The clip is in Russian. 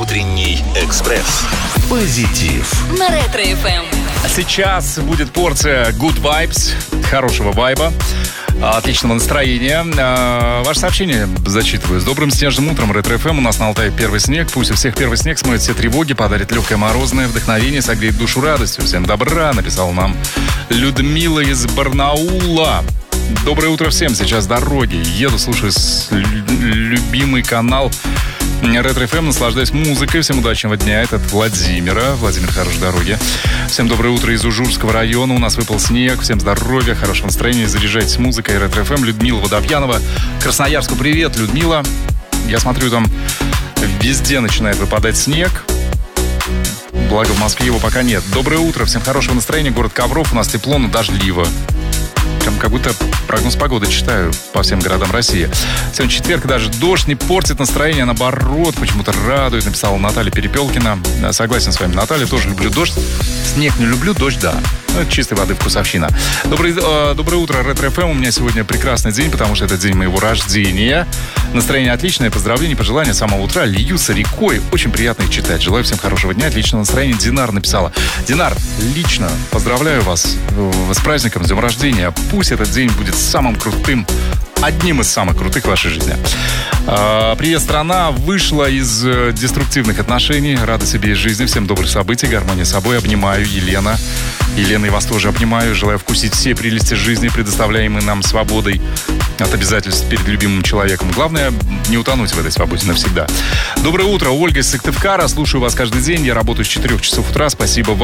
Утренний экспресс. Позитив. На Ретро-ФМ. Сейчас будет порция good vibes, хорошего вайба, отличного настроения. Ваше сообщение зачитываю. С добрым снежным утром, Ретро-ФМ. У нас на Алтае первый снег. Пусть у всех первый снег смоет все тревоги, подарит легкое морозное вдохновение, согреет душу радостью. Всем добра, написал нам Людмила из Барнаула. Доброе утро всем. Сейчас дороги. Еду, слушаю любимый канал Ретро-ФМ, наслаждаюсь музыкой. Всем удачного дня. Это от Владимира. Владимир, хорошей дороги. Всем доброе утро из Ужурского района. У нас выпал снег. Всем здоровья, хорошего настроения. Заряжайтесь музыкой. Ретро-ФМ. Людмила Водопьянова. Красноярску привет, Людмила. Я смотрю, там везде начинает выпадать снег. Благо в Москве его пока нет. Доброе утро. Всем хорошего настроения. Город Ковров. У нас тепло, но дождливо. Прям как будто прогноз погоды читаю по всем городам России. Сегодня четверг, даже дождь не портит настроение, а наоборот, почему-то радует, написала Наталья Перепелкина. Да, согласен с вами, Наталья, тоже люблю дождь. Снег не люблю, дождь, да. Это чистой воды вкусовщина. Доброе утро, Ретро-ФМ. У меня сегодня прекрасный день, потому что это день моего рождения. Настроение отличное, поздравления, пожелания с самого утра льются рекой. Очень приятно их читать. Желаю всем хорошего дня, отличного настроения. Динар написала. Динар, лично поздравляю вас с праздником, с днем рождения. Пусть этот день будет самым крутым, одним из самых крутых в вашей жизни. Привет, страна. Вышла из деструктивных отношений. Рада себе и жизни. Всем добрых событий. Гармония с собой. Обнимаю. Елена, и вас тоже обнимаю. Желаю вкусить все прелести жизни, предоставляемые нам свободой от обязательств перед любимым человеком. Главное, не утонуть в этой свободе навсегда. Доброе утро. Ольга из Сыктывкара. Слушаю вас каждый день. Я работаю с 4 часов утра. Спасибо вам.